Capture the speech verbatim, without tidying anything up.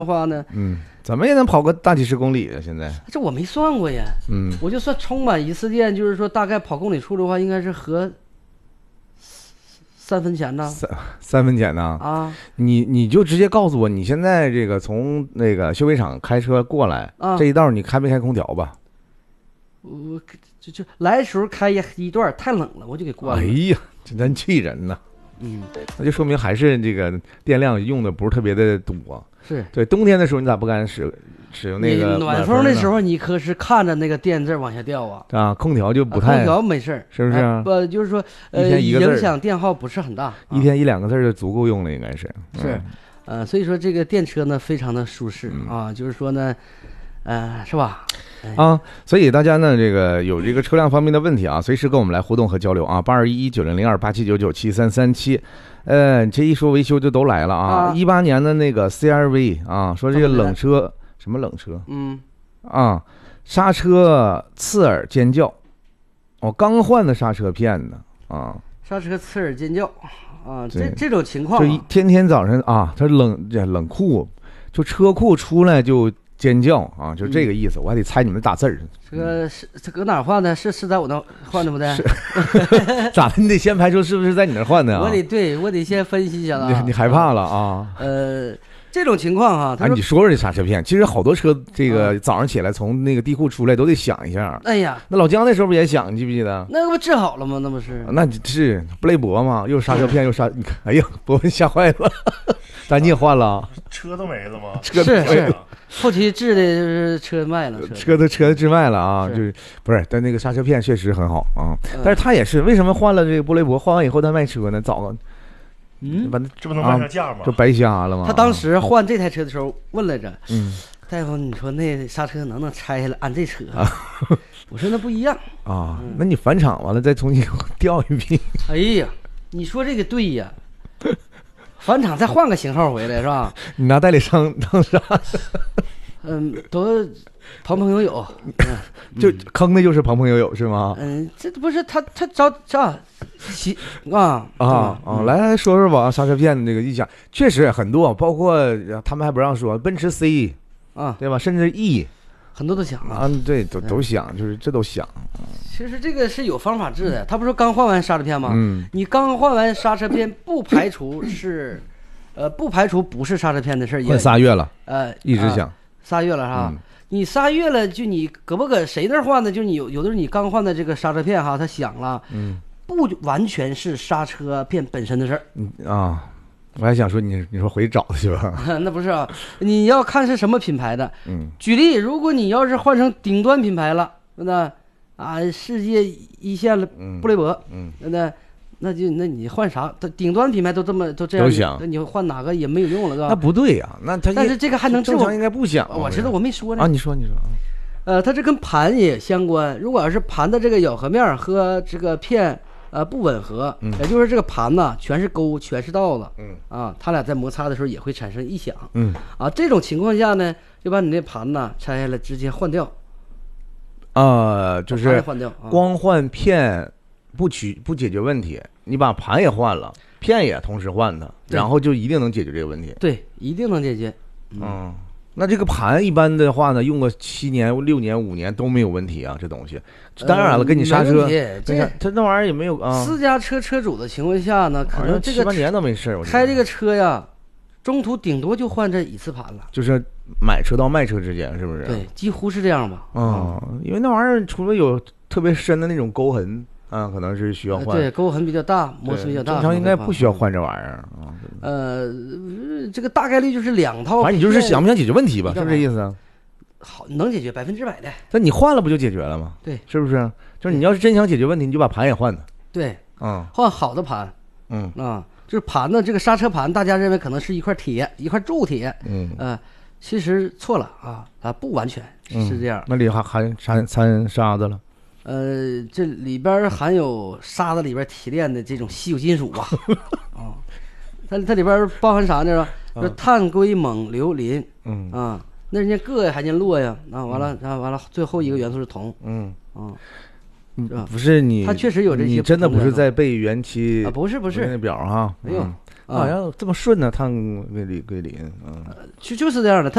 的话呢， 嗯，怎么也能跑个大几十公里啊？现在， 这我没算过呀。 嗯， 我就算充满一次电，就是说大概跑公里数的话，应该是合三分钱呢。 三三分钱呢？ 啊， 你你就直接告诉我，你现在这个从那个修配厂开车过来， 啊这一道你开没开空调吧？ 我就就来的时候开一一段太冷了，我就给关了。 哎呀，这真气人呐！ 嗯， 那就说明还是这个电量用的不是特别的多。 是对，冬天的时候你咋不敢使使用那个你暖风的时候，你可是看着那个电字往下掉啊。 啊？空调就不啊太， 空调没事儿， 是不是啊哎不就是说呃一天一个字儿影响电耗不是很大，啊一天一两个字儿就足够用了，应该是。 是，呃，所以说这个电车呢非常的舒适嗯啊，就是说呢，呃，是吧？ 啊，所以大家呢，这个有这个车辆方面的问题啊，随时跟我们来互动和交流啊，八二一一九零零二八七九九七三三七，呃，这一说维修就都来了啊。一八、啊、年的那个 C R V 啊，说这个冷车什么冷车？ 嗯， 啊，刹车刺耳尖叫，哦，刚换的刹车片呢啊， 刹车刺耳尖叫啊，这这种情况、啊， 就天天早上啊，他冷这冷库，就车库出来就。尖叫啊，就这个意思，嗯、我还得猜你们大字儿。 这个是这搁哪儿换的？是是在我那换的不对？ 咋的？你得先排除是不是在你那儿换的啊？ 我得对我得先分析一下了、啊。 你你害怕了啊？ 呃，这种情况哈、啊， 哎、啊，你说说这刹车片，其实好多车这个早上起来从那个地库出来都得响一下。 哎呀， 那老姜那时候不也响？你记不记得？ 那不治好了吗？那不是？ 那是布雷博嘛，又刹车片又刹，你看，哎呀，把我吓坏了。咱你也换了？ 车都没了吗？ 车是是。后期治的就是车卖了， 车的车治卖了啊， 是就是不是？但那个刹车片确实很好啊，嗯、但是他也是为什么换了这个布雷博？换完以后他卖车呢？早， 嗯， 这不能卖上价吗？ 就白瞎了吗？ 他当时换这台车的时候问来着， 嗯， 大夫，你说那刹车能不能拆下来安这车？啊、我说那不一样啊，嗯、那你返厂完了再重新调一批。 哎呀，你说这个对呀。返厂再换个型号回来是吧？ 你拿代理商当啥？ 嗯，都朋朋友友， 嗯、就坑的就是朋朋友友是吗？ 嗯，这不是他他找找洗啊啊啊！嗯、来来说说吧，刹车片的这个意向确实很多，包括他们还不让说奔驰 C 啊， 对吧？甚至 E 很多都想啊，对，都都想，就是这都想。 其实这个是有方法治的，他不是刚换完刹车片吗？ 嗯， 你刚换完刹车片，不排除是，呃，不排除不是刹车片的事儿。 换仨月了， 呃， 一直想仨月了是吧？ 嗯、 你仨月了，就你搁不搁谁那儿换的？就你有有的是你刚换的这个刹车片哈，它响了， 嗯， 不完全是刹车片本身的事儿。 嗯啊。我还想说你，你说回去找去吧。 那不是啊，你要看是什么品牌的。 嗯， 举例，如果你要是换成顶端品牌了，那啊，世界一线了，布雷博， 嗯， 那那就那你换啥？顶端品牌都这么都这样， 都想， 那你换哪个也没有用了，是吧？ 那不对呀、啊，那他但是这个还能治正常应该不想、啊。 我知道，我没说呢。 啊，你说你说啊。 呃，它这跟盘也相关。如果要是盘的这个咬合面和这个片。呃，不吻合， 嗯、 也就是这个盘呢，全是钩，全是道子， 嗯啊，它俩在摩擦的时候也会产生异响， 嗯啊，这种情况下呢，就把你那盘呢拆下来直接换掉， 啊、呃，就是换掉， 光换片不取不解决问题，你把盘也换了，片也同时换它，然后就一定能解决这个问题， 对，一定能解决， 嗯。嗯那这个盘一般的话呢，用个七年、六年、五年都没有问题啊，这东西。当然了，跟你刹车， 这它那玩意儿也没有啊。 私家车车主的情况下呢，可能这个七八年都没事。 开这个车呀，中途顶多就换这一次盘了。 就是买车到卖车之间，是不是？ 对，几乎是这样吧。 嗯，因为那玩意儿除了有特别深的那种沟痕啊，可能是需要换。 对，沟痕比较大，磨损比较大。 正常应该不需要换这玩意儿啊。 呃，这个大概率就是两套。 反正你就是想不想解决问题吧，是不是这意思啊？ 好，能解决百分之百的。 那你换了不就解决了吗？ 对， 是不是？就是你要是真想解决问题，你就把盘也换了。 对， 嗯， 换好的盘。 嗯啊，就是盘呢，这个刹车盘，大家认为可能是一块铁，一块铸铁。 嗯， 呃，其实错了啊啊，不完全是这样。 嗯、那里还含掺掺沙子了。 呃，这里边含有沙子里边提炼的这种稀有金属啊，啊，它它里边包含啥呢？说碳硅锰硫磷， 嗯啊，那人家铬呀含进铬呀，啊，完了啊完了，最后一个元素是铜， 嗯啊， 是吧？不是你， 它确实有这些， 你真的不是在背原漆啊？不是不是那表哈， 没有好像这么顺呢，碳硅锂硅锂，嗯， 就就是这样的。它